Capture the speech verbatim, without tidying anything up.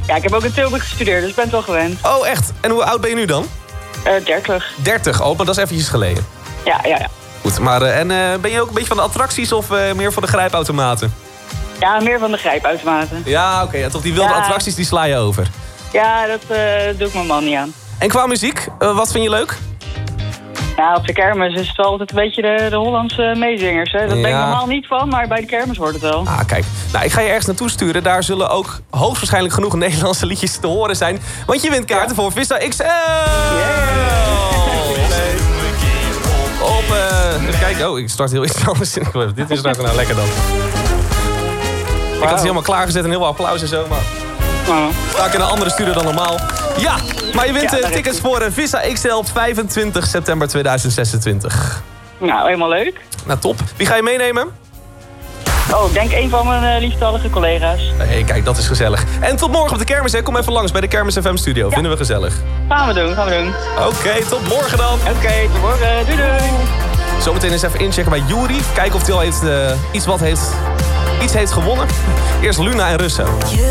Ja, ik heb ook in Tilburg gestudeerd, dus ik ben het wel gewend. Oh, echt? En hoe oud ben je nu dan? Uh, dertig. dertig, oh, maar dat is eventjes geleden. Ja, ja, ja. Goed, maar uh, en uh, ben je ook een beetje van de attracties of uh, meer van de grijpautomaten? Ja, meer van de grijpautomaten. Ja, oké. Okay. Ja, toch die wilde ja. attracties, die sla je over. Ja, dat uh, doe ik mijn man niet aan. En qua muziek, uh, wat vind je leuk? Ja, op de kermis is het wel altijd een beetje de, de Hollandse meezingers. Hè? Dat ja. ben ik normaal niet van, maar bij de kermis hoort het wel. Ah, kijk. Nou, ik ga je ergens naartoe sturen. Daar zullen ook hoogstwaarschijnlijk genoeg Nederlandse liedjes te horen zijn. Want je wint kaarten ja. voor Vista X L! Yeah. Op, uh, even kijken. Oh, ik start heel iets anders in. Dit is nou lekker dan. Wow. Ik had het helemaal klaargezet en heel veel applaus en zo, maar... Nou, sta ik in een andere studio dan normaal. Ja, maar je wint ja, tickets voor uh, Vista X L op vijfentwintig september tweeduizend zesentwintig. Nou, helemaal leuk. Nou, top. Wie ga je meenemen? Oh, ik denk een van mijn uh, liefstallige collega's. Hey, kijk, dat is gezellig. En tot morgen op de kermis, hè. Kom even langs bij de Kermis F M studio. Ja. Vinden we gezellig. Gaan we doen, gaan we doen. Oké, okay, tot morgen dan. Oké, okay, tot morgen. Doei, doei. Zometeen eens even inchecken bij Juri. Kijken of hij al heeft, uh, iets wat heeft, iets heeft gewonnen. Eerst Luna en Russo.